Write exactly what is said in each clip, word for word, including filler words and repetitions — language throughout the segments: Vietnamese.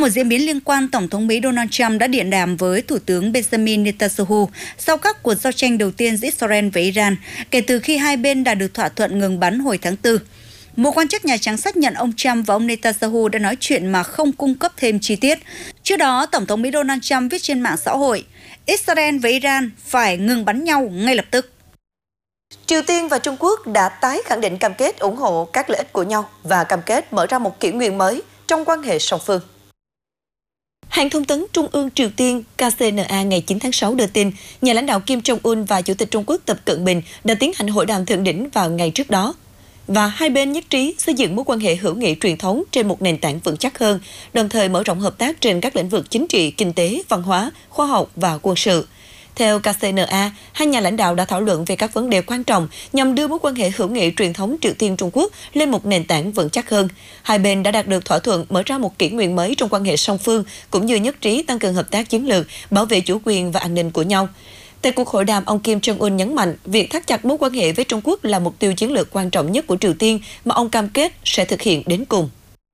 một diễn biến liên quan, Tổng thống Mỹ Donald Trump đã điện đàm với Thủ tướng Benjamin Netanyahu sau các cuộc giao tranh đầu tiên giữa Israel và Iran kể từ khi hai bên đã được thỏa thuận ngừng bắn hồi tháng tư. Một quan chức Nhà Trắng xác nhận ông Trump và ông Netanyahu đã nói chuyện mà không cung cấp thêm chi tiết. Trước đó, Tổng thống Mỹ Donald Trump viết trên mạng xã hội, Israel và Iran phải ngừng bắn nhau ngay lập tức. Triều Tiên và Trung Quốc đã tái khẳng định cam kết ủng hộ các lợi ích của nhau và cam kết mở ra một kỷ nguyên mới trong quan hệ song phương. Hãng thông tấn Trung ương Triều Tiên K C N A ngày chín tháng sáu đưa tin, nhà lãnh đạo Kim Jong-un và Chủ tịch Trung Quốc Tập Cận Bình đã tiến hành hội đàm thượng đỉnh vào ngày trước đó. Và hai bên nhất trí xây dựng mối quan hệ hữu nghị truyền thống trên một nền tảng vững chắc hơn, đồng thời mở rộng hợp tác trên các lĩnh vực chính trị, kinh tế, văn hóa, khoa học và quân sự. Theo K C N A, hai nhà lãnh đạo đã thảo luận về các vấn đề quan trọng nhằm đưa mối quan hệ hữu nghị truyền thống Triều Tiên-Trung Quốc lên một nền tảng vững chắc hơn. Hai bên đã đạt được thỏa thuận mở ra một kỷ nguyên mới trong quan hệ song phương, cũng như nhất trí tăng cường hợp tác chiến lược, bảo vệ chủ quyền và an ninh của nhau. Tại cuộc hội đàm, ông Kim Jong-un nhấn mạnh việc thắt chặt mối quan hệ với Trung Quốc là mục tiêu chiến lược quan trọng nhất của Triều Tiên mà ông cam kết sẽ thực hiện đến cùng.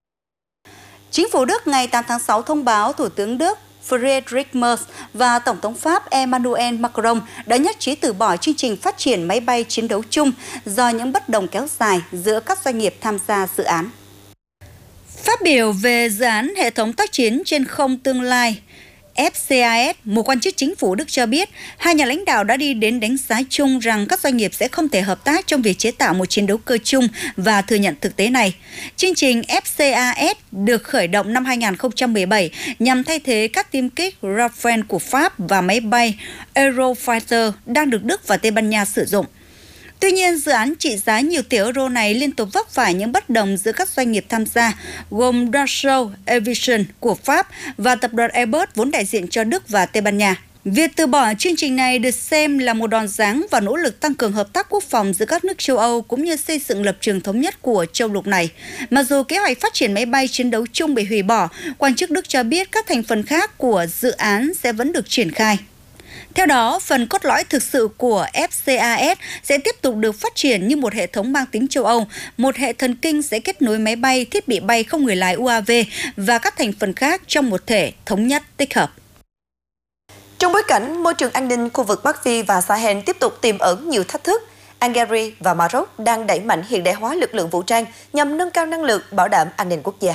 Chính phủ Đức ngày tám tháng sáu thông báo Thủ tướng Đức Friedrich Merz và Tổng thống Pháp Emmanuel Macron đã nhất trí từ bỏ chương trình phát triển máy bay chiến đấu chung do những bất đồng kéo dài giữa các doanh nghiệp tham gia dự án. Phát biểu về dự án hệ thống tác chiến trên không tương lai F C A S, một quan chức chính phủ Đức cho biết hai nhà lãnh đạo đã đi đến đánh giá chung rằng các doanh nghiệp sẽ không thể hợp tác trong việc chế tạo một chiến đấu cơ chung và thừa nhận thực tế này. Chương trình F C A S được khởi động năm hai nghìn không trăm mười bảy nhằm thay thế các tiêm kích Rafale của Pháp và máy bay Eurofighter đang được Đức và Tây Ban Nha sử dụng. Tuy nhiên, dự án trị giá nhiều tỷ euro này liên tục vấp phải những bất đồng giữa các doanh nghiệp tham gia, gồm Dassault Aviation của Pháp và tập đoàn Airbus vốn đại diện cho Đức và Tây Ban Nha. Việc từ bỏ chương trình này được xem là một đòn giáng và nỗ lực tăng cường hợp tác quốc phòng giữa các nước châu Âu cũng như xây dựng lập trường thống nhất của châu lục này. Mặc dù kế hoạch phát triển máy bay chiến đấu chung bị hủy bỏ, quan chức Đức cho biết các thành phần khác của dự án sẽ vẫn được triển khai. Theo đó, phần cốt lõi thực sự của F C A S sẽ tiếp tục được phát triển như một hệ thống mang tính châu Âu, một hệ thần kinh sẽ kết nối máy bay, thiết bị bay không người lái U A V và các thành phần khác trong một thể thống nhất tích hợp. Trong bối cảnh môi trường an ninh khu vực Bắc Phi và Sahel tiếp tục tiềm ẩn nhiều thách thức, Algeria và Maroc đang đẩy mạnh hiện đại hóa lực lượng vũ trang nhằm nâng cao năng lực bảo đảm an ninh quốc gia.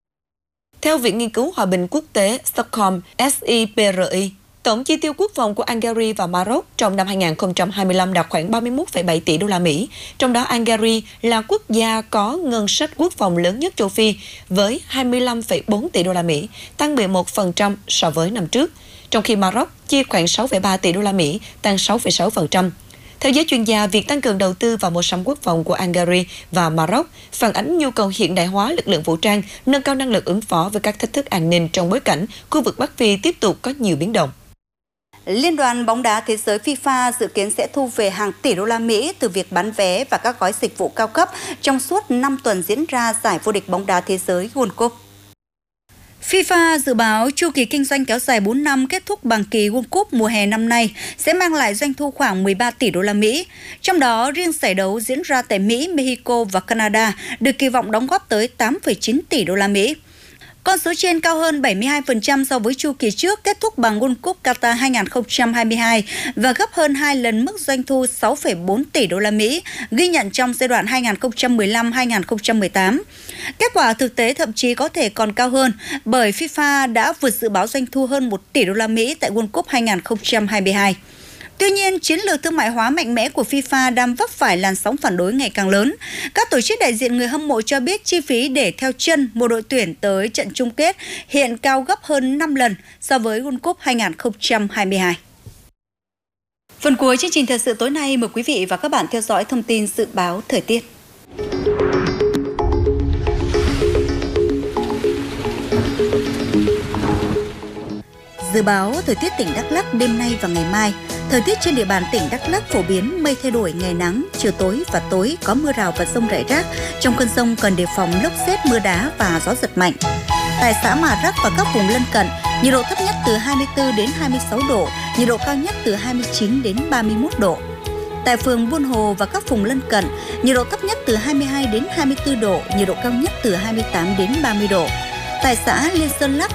Theo Viện Nghiên cứu Hòa bình Quốc tế Stockholm S I P R I, tổng chi tiêu quốc phòng của Algeria và Maroc trong năm hai nghìn không trăm hai mươi lăm đạt khoảng ba mươi mốt phẩy bảy tỷ đô la Mỹ. Trong đó Algeria là quốc gia có ngân sách quốc phòng lớn nhất châu Phi với hai mươi lăm phẩy bốn tỷ đô la Mỹ, tăng mười một phần trăm so với năm trước. Trong khi Maroc chi khoảng sáu phẩy ba tỷ đô la Mỹ, tăng sáu phẩy sáu phần trăm. Theo giới chuyên gia, việc tăng cường đầu tư vào mua sắm quốc phòng của Algeria và Maroc phản ánh nhu cầu hiện đại hóa lực lượng vũ trang, nâng cao năng lực ứng phó với các thách thức an ninh trong bối cảnh khu vực Bắc Phi tiếp tục có nhiều biến động. Liên đoàn bóng đá thế giới FIFA dự kiến sẽ thu về hàng tỷ đô la Mỹ từ việc bán vé và các gói dịch vụ cao cấp trong suốt năm tuần diễn ra giải vô địch bóng đá thế giới World Cup. FIFA dự báo chu kỳ kinh doanh kéo dài bốn năm kết thúc bằng kỳ World Cup mùa hè năm nay sẽ mang lại doanh thu khoảng mười ba tỷ đô la Mỹ. Trong đó, riêng giải đấu diễn ra tại Mỹ, Mexico và Canada được kỳ vọng đóng góp tới tám phẩy chín tỷ đô la Mỹ. Con số trên cao hơn bảy mươi hai phần trăm so với chu kỳ trước kết thúc bằng World Cup Qatar hai nghìn không trăm hai mươi hai và gấp hơn hai lần mức doanh thu sáu phẩy bốn tỷ đô la Mỹ ghi nhận trong giai đoạn hai nghìn không trăm mười lăm đến hai nghìn không trăm mười tám. Kết quả thực tế thậm chí có thể còn cao hơn bởi FIFA đã vượt dự báo doanh thu hơn một tỷ đô la Mỹ tại World Cup hai nghìn không trăm hai mươi hai. Tuy nhiên, chiến lược thương mại hóa mạnh mẽ của FIFA đang vấp phải làn sóng phản đối ngày càng lớn. Các tổ chức đại diện người hâm mộ cho biết chi phí để theo chân một đội tuyển tới trận chung kết hiện cao gấp hơn năm lần so với World Cup hai nghìn không trăm hai mươi hai. Phần cuối chương trình thời sự tối nay, mời quý vị và các bạn theo dõi thông tin dự báo thời tiết. Dự báo thời tiết tỉnh Đắk Lắk đêm nay và ngày mai. Thời tiết trên địa bàn tỉnh Đắk Lắk phổ biến mây thay đổi, ngày nắng, chiều tối và tối có mưa rào và dông rải rác. Trong cơn dông cần đề phòng lốc sét, mưa đá và gió giật mạnh. Tại xã Mà Rắc và các vùng lân cận, nhiệt độ thấp nhất từ hai mươi tư đến hai mươi sáu độ, nhiệt độ cao nhất từ hai mươi chín đến ba mươi mốt độ. Tại phường Buôn Hồ và các vùng lân cận, nhiệt độ thấp nhất từ hai mươi hai đến hai mươi tư độ, nhiệt độ cao nhất từ hai mươi tám đến ba mươi độ. Tại xã Liên Sơn Lắc